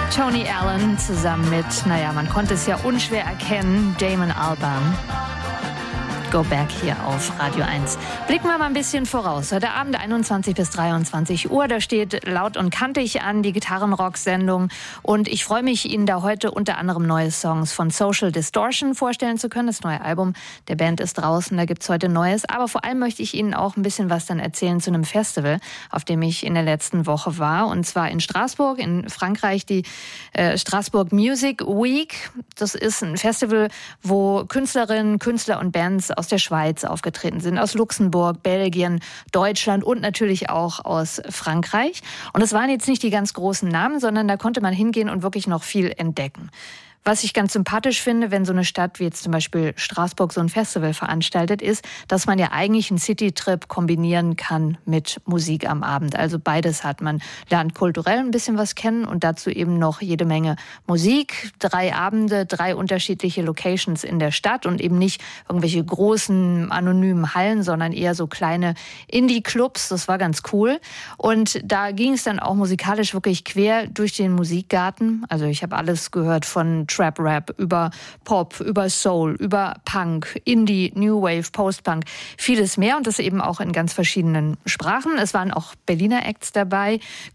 Tony Allen zusammen mit, man konnte es ja unschwer erkennen, Damon Albarn. Go Back hier auf Radio 1. Blicken wir mal ein bisschen voraus. Heute Abend 21 bis 23 Uhr, da steht Laut und Kantig an, die Gitarrenrock-Sendung. Und ich freue mich, Ihnen da heute unter anderem neue Songs von Social Distortion vorstellen zu können. Das neue Album der Band ist draußen, da gibt's heute Neues. Aber vor allem möchte ich Ihnen auch ein bisschen was dann erzählen zu einem Festival, auf dem ich in der letzten Woche war. Und zwar in Straßburg, in Frankreich, die Strasbourg Music Week. Das ist ein Festival, wo Künstlerinnen, Künstler und Bands aus der Schweiz aufgetreten sind, aus Luxemburg, Belgien, Deutschland und natürlich auch aus Frankreich. Und es waren jetzt nicht die ganz großen Namen, sondern da konnte man hingehen und wirklich noch viel entdecken. Was ich ganz sympathisch finde, wenn so eine Stadt wie jetzt zum Beispiel Straßburg so ein Festival veranstaltet, ist, dass man ja eigentlich einen Citytrip kombinieren kann mit Musik am Abend. Also beides hat man. Lernt kulturell ein bisschen was kennen und dazu eben noch jede Menge Musik. 3 Abende, 3 unterschiedliche Locations in der Stadt und eben nicht irgendwelche großen anonymen Hallen, sondern eher so kleine Indie-Clubs. Das war ganz cool. Und da ging es dann auch musikalisch wirklich quer durch den Musikgarten. Also ich habe alles gehört von Trap-Rap, über Pop, über Soul, über Punk, Indie, New Wave, Post-Punk, vieles mehr und das eben auch in ganz verschiedenen Sprachen. Es waren auch Berliner Acts dabei,